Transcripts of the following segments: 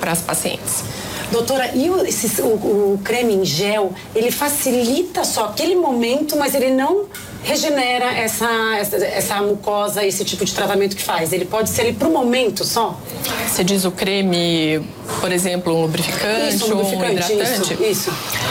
para as pacientes. Doutora, e o creme em gel, ele facilita só aquele momento, mas ele não regenera essa mucosa, esse tipo de tratamento que faz? Ele pode ser ali pro momento só? Você diz o creme, por exemplo, um lubrificante, isso, ou um hidratante? Isso.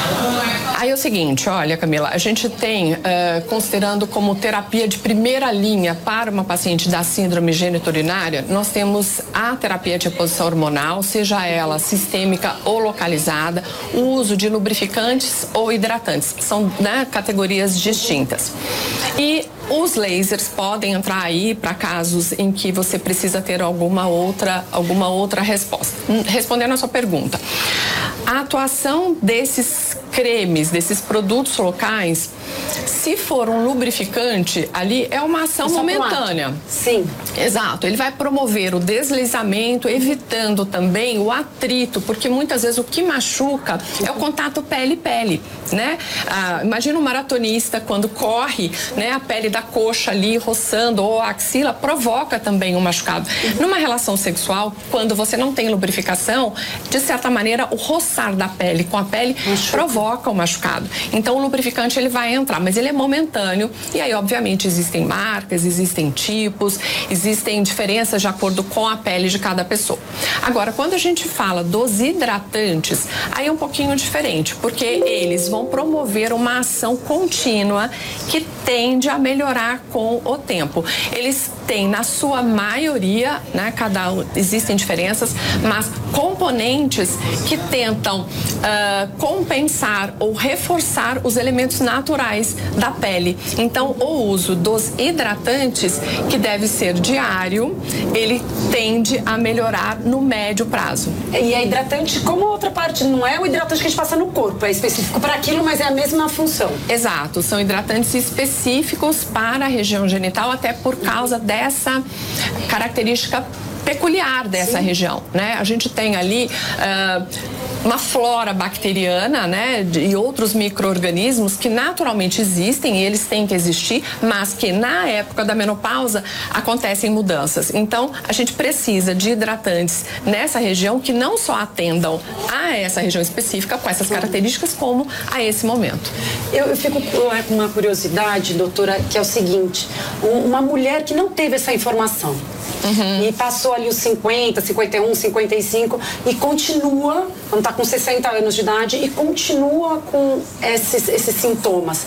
Aí é o seguinte, olha, Camila, a gente tem, considerando como terapia de primeira linha para uma paciente da síndrome geniturinária, nós temos a terapia de reposição hormonal, seja ela sistêmica ou localizada, o uso de lubrificantes ou hidratantes, são, né, categorias distintas. E os lasers podem entrar aí para casos em que você precisa ter alguma outra resposta. Respondendo a sua pergunta, a atuação desses cremes, desses produtos locais, se for um lubrificante, ali é uma ação momentânea. Sim. Exato. Ele vai promover o deslizamento, evitando também o atrito, porque muitas vezes o que machuca é o contato pele-pele, né? Imagina um maratonista quando corre, né? A pele da coxa ali roçando ou a axila provoca também um machucado. Numa relação sexual, quando você não tem lubrificação, de certa maneira o roçar da pele com a pele provoca o machucado. Então o lubrificante ele vai entrar, mas ele é momentâneo e aí obviamente existem marcas, existem tipos, existem diferenças de acordo com a pele de cada pessoa. Agora, quando a gente fala dos hidratantes, aí é um pouquinho diferente, porque eles vão promover uma ação contínua que tende a melhorar com o tempo. Eles têm, na sua maioria, né, existem diferenças, mas componentes que tentam compensar ou reforçar os elementos naturais da pele. Então, o uso dos hidratantes, que deve ser diário, ele tende a melhorar no médio prazo. E é hidratante como outra parte, não é o hidratante que a gente passa no corpo, é específico para aquilo, mas é a mesma função. Exato, são hidratantes específicos para a região genital, até por causa dessa característica peculiar dessa região, né? A gente tem ali uma flora bacteriana, né, e outros micro-organismos que naturalmente existem e eles têm que existir, mas que na época da menopausa acontecem mudanças. Então, a gente precisa de hidratantes nessa região que não só atendam a essa região específica com essas características, como a esse momento. Eu fico com uma curiosidade, doutora, que é o seguinte: uma mulher que não teve essa informação e passou ali os 50, 51, 55 e continua, quando está com 60 anos de idade, e continua com esses sintomas.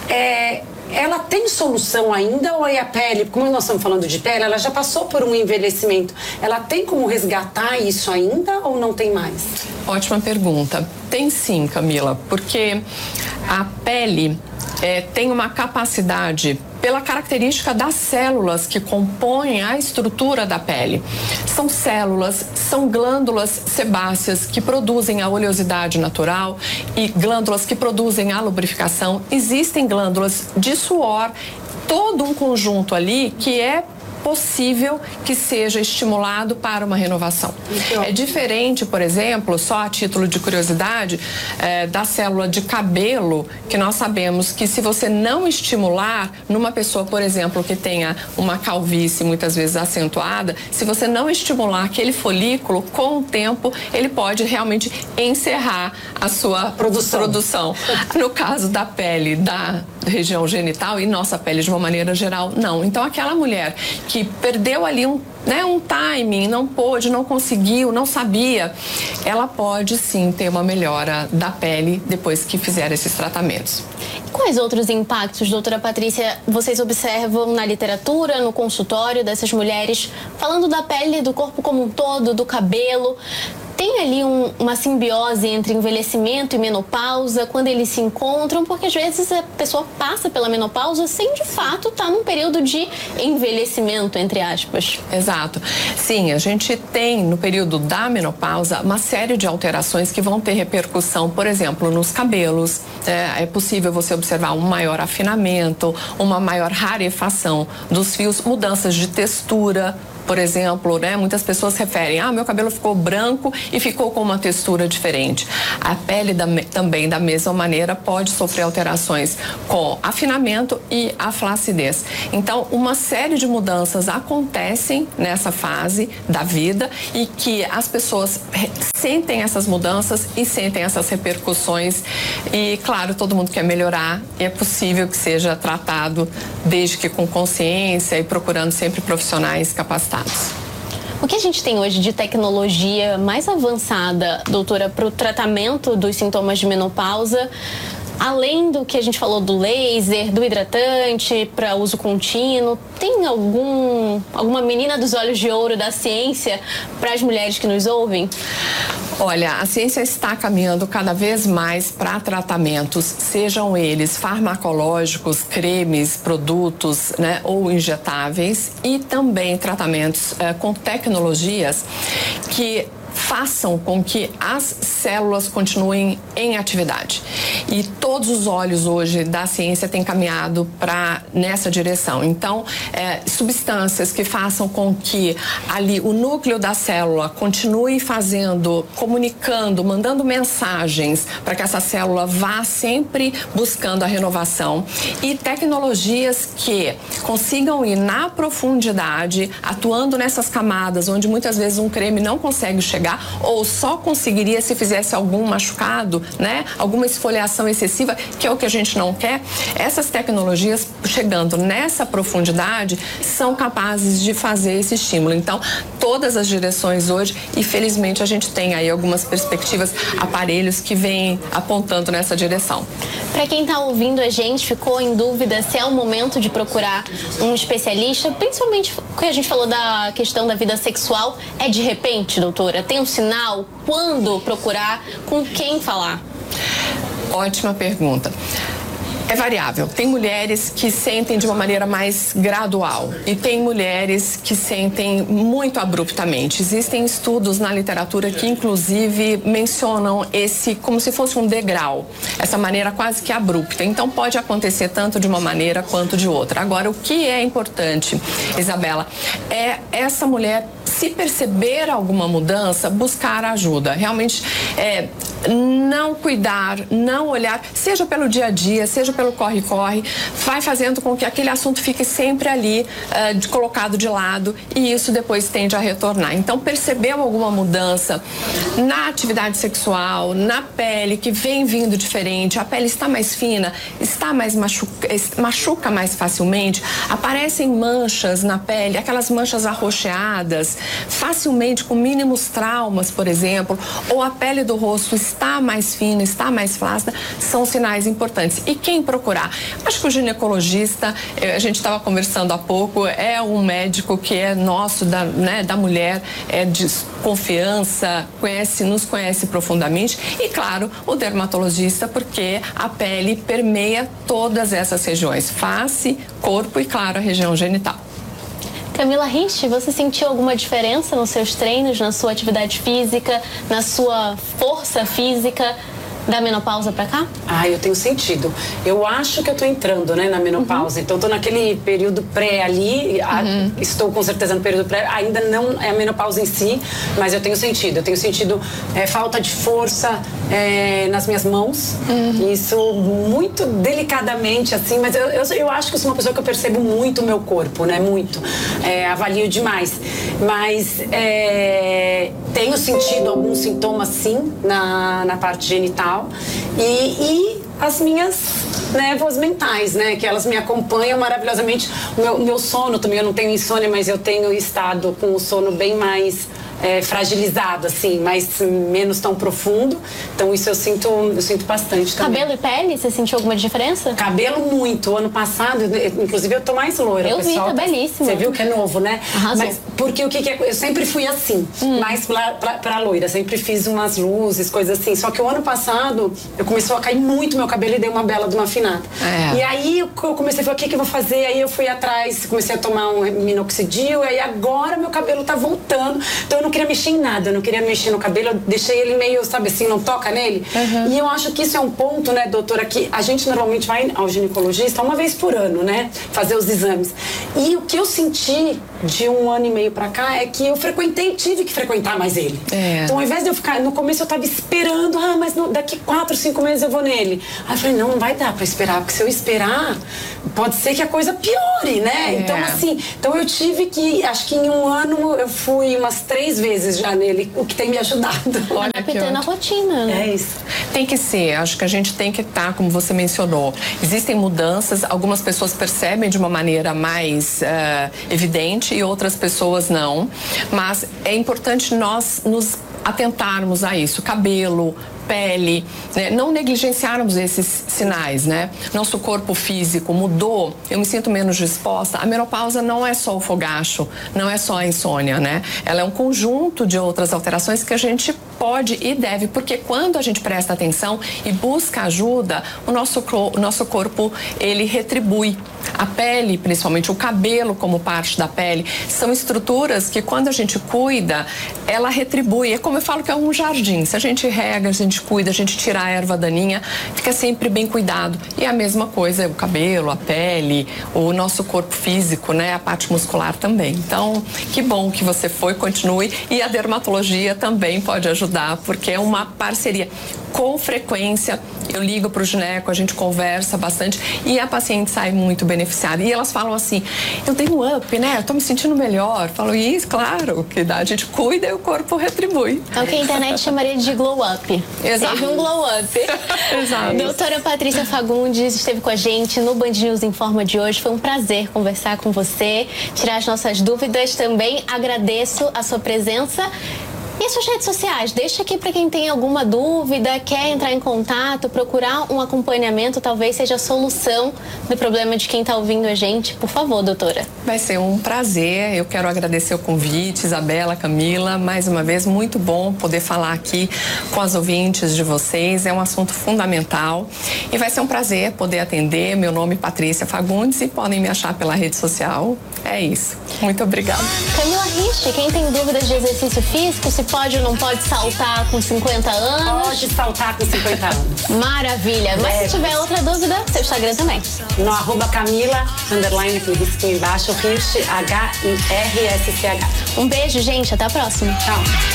Ela tem solução ainda ou é a pele, como nós estamos falando de pele, ela já passou por um envelhecimento, ela tem como resgatar isso ainda ou não tem mais? Ótima pergunta. Tem sim, Camila, porque a pele tem uma capacidade, pela característica das células que compõem a estrutura da pele. São células, são glândulas sebáceas que produzem a oleosidade natural e glândulas que produzem a lubrificação. Existem glândulas de suor, todo um conjunto ali que é possível que seja estimulado para uma renovação. É diferente, por exemplo, só a título de curiosidade, da célula de cabelo, que nós sabemos que se você não estimular numa pessoa, por exemplo, que tenha uma calvície muitas vezes acentuada, se você não estimular aquele folículo, com o tempo ele pode realmente encerrar a sua produção. No caso da pele, da região genital e nossa pele de uma maneira geral, não. Então aquela mulher que perdeu ali um timing, não pôde, não conseguiu, não sabia, ela pode sim ter uma melhora da pele depois que fizer esses tratamentos. Quais outros impactos, doutora Patrícia, vocês observam na literatura, no consultório dessas mulheres, falando da pele, do corpo como um todo, do cabelo? Tem ali uma simbiose entre envelhecimento e menopausa, quando eles se encontram, porque às vezes a pessoa passa pela menopausa sem de fato estar num período de envelhecimento, entre aspas. Exato. Sim, a gente tem no período da menopausa uma série de alterações que vão ter repercussão, por exemplo, nos cabelos. É possível você observar um maior afinamento, uma maior rarefação dos fios, mudanças de textura. Por exemplo, né, muitas pessoas referem, meu cabelo ficou branco e ficou com uma textura diferente. A pele também, da mesma maneira, pode sofrer alterações com afinamento e a flacidez. Então, uma série de mudanças acontecem nessa fase da vida e que as pessoas sentem essas mudanças e sentem essas repercussões. E, claro, todo mundo quer melhorar e é possível que seja tratado, desde que com consciência e procurando sempre profissionais capacitados. O que a gente tem hoje de tecnologia mais avançada, doutora, para o tratamento dos sintomas de menopausa, além do que a gente falou do laser, do hidratante para uso contínuo, tem alguma menina dos olhos de ouro da ciência para as mulheres que nos ouvem? Olha, a ciência está caminhando cada vez mais para tratamentos, sejam eles farmacológicos, cremes, produtos, né, ou injetáveis, e também tratamentos com tecnologias que façam com que as células continuem em atividade. E todos os olhos hoje da ciência têm caminhado nessa direção. Então, substâncias que façam com que ali o núcleo da célula continue comunicando, mandando mensagens para que essa célula vá sempre buscando a renovação, e tecnologias que consigam ir na profundidade, atuando nessas camadas onde muitas vezes um creme não consegue chegar, ou só conseguiria se fizesse algum machucado, né? Alguma esfoliação excessiva, que é o que a gente não quer. Essas tecnologias, chegando nessa profundidade, são capazes de fazer esse estímulo. Então, todas as direções hoje, e felizmente a gente tem aí algumas perspectivas, aparelhos que vêm apontando nessa direção. Para quem está ouvindo a gente, ficou em dúvida se é o momento de procurar um especialista, principalmente porque a gente falou da questão da vida sexual, é de repente, doutora? Tem um sinal? Quando procurar? Com quem falar? Ótima pergunta. É variável. Tem mulheres que sentem de uma maneira mais gradual e tem mulheres que sentem muito abruptamente. Existem estudos na literatura que, inclusive, mencionam esse como se fosse um degrau, essa maneira quase que abrupta. Então, pode acontecer tanto de uma maneira quanto de outra. Agora, o que é importante, Isabela, é essa mulher, se perceber alguma mudança, buscar ajuda. Realmente, não cuidar, não olhar, seja pelo dia a dia, seja pelo corre-corre, vai fazendo com que aquele assunto fique sempre ali colocado de lado, e isso depois tende a retornar. Então, percebeu alguma mudança na atividade sexual, na pele, que vem vindo diferente, a pele está mais fina, está mais machuca mais facilmente, aparecem manchas na pele, aquelas manchas arroxeadas, facilmente com mínimos traumas, por exemplo, ou a pele do rosto está mais fina, está mais flácida, são sinais importantes. E quem procurar? Acho que o ginecologista, a gente estava conversando há pouco, é um médico que é nosso, da mulher, é de confiança, nos conhece profundamente, e claro, o dermatologista, porque a pele permeia todas essas regiões, face, corpo e, claro, a região genital. Camila Rich, você sentiu alguma diferença nos seus treinos, na sua atividade física, na sua força física da menopausa pra cá? Eu tenho sentido. Eu acho que eu tô entrando, né, na menopausa. Então, tô naquele período pré ali. Estou com certeza no período pré. Ainda não é a menopausa em si, mas eu tenho sentido. Eu tenho sentido falta de força nas minhas mãos. Isso muito delicadamente, assim. Mas eu acho que eu sou uma pessoa que eu percebo muito o meu corpo, né? Muito. Avalio demais. Mas tenho sentido alguns sintomas, sim, na parte genital. E as minhas névoas mentais, né? Que elas me acompanham maravilhosamente. O meu sono também, eu não tenho insônia, mas eu tenho estado com o sono bem mais fragilizado, assim, mas menos tão profundo. Então isso eu sinto bastante também. Cabelo e pele, você sentiu alguma diferença? Cabelo muito. Ano passado, inclusive eu tô mais loira. Eu vi, tá belíssima. Você viu que é novo, né? Arrasou. Mas porque o que é? Eu sempre fui assim, mais pra loira. Sempre fiz umas luzes, coisas assim. Só que o ano passado, eu começou a cair muito meu cabelo e dei uma bela de uma afinada. E aí eu comecei a falar, o que eu vou fazer? Aí eu fui atrás, comecei a tomar um minoxidil, e aí agora meu cabelo tá voltando. Então eu não queria mexer em nada, eu não queria mexer no cabelo, eu deixei ele meio, sabe assim, não toca nele. E eu acho que isso é um ponto, né, doutora, que a gente normalmente vai ao ginecologista uma vez por ano, né, fazer os exames. E o que eu senti de 1 ano e meio pra cá é que eu tive que frequentar mais ele. Então, ao invés de eu ficar, no começo eu tava esperando, mas daqui 4, 5 meses eu vou nele. Aí eu falei, não vai dar pra esperar, porque se eu esperar, pode ser que a coisa piore, né? Então, assim, eu tive que, acho que em um ano eu fui umas 3 vezes já nele, o que tem me ajudado. Olha, adaptando a rotina, né? É isso. Tem que ser, acho que a gente tem que estar, como você mencionou, existem mudanças, algumas pessoas percebem de uma maneira mais evidente e outras pessoas não, mas é importante nós nos atentarmos a isso, cabelo, pele, né? Não negligenciarmos esses sinais, né? Nosso corpo físico mudou, eu me sinto menos disposta. A menopausa não é só o fogacho, não é só a insônia, né? Ela é um conjunto de outras alterações que a gente pode e deve, porque quando a gente presta atenção e busca ajuda, o nosso corpo, ele retribui. A pele, principalmente o cabelo como parte da pele, são estruturas que quando a gente cuida, ela retribui. É como eu falo que é um jardim. Se a gente rega, a gente cuida, a gente tira a erva daninha, fica sempre bem cuidado. E a mesma coisa, o cabelo, a pele, o nosso corpo físico, né? A parte muscular também. Então, que bom que você foi, continue. E a dermatologia também pode ajudar, porque é uma parceria. Com frequência, eu ligo para o gineco, a gente conversa bastante e a paciente sai muito beneficiada. E elas falam assim, eu dei um up, né? Eu tô me sentindo melhor. Falo, isso, claro, que a gente cuida e o corpo retribui. É o que a internet chamaria de glow up. Exato. Teve um glow up. Exato. Doutora Patrícia Fagundes esteve com a gente no Band News Informa de hoje. Foi um prazer conversar com você, tirar as nossas dúvidas também. Agradeço a sua presença. E as suas redes sociais? Deixa aqui para quem tem alguma dúvida, quer entrar em contato, procurar um acompanhamento, talvez seja a solução do problema de quem está ouvindo a gente. Por favor, doutora. Vai ser um prazer. Eu quero agradecer o convite, Isabela, Camila. Mais uma vez, muito bom poder falar aqui com as ouvintes de vocês. É um assunto fundamental. E vai ser um prazer poder atender. Meu nome é Patrícia Fagundes e podem me achar pela rede social. É isso. Muito obrigada. Camila Rich, quem tem dúvidas de exercício físico, se pode ou não pode saltar com 50 anos? Pode saltar com 50 anos. Maravilha. Mas se tiver outra dúvida, seu Instagram também. No @Camila, _ com risquinho embaixo, Hirsch, HIRSCH. Um beijo, gente. Até a próxima. Tchau.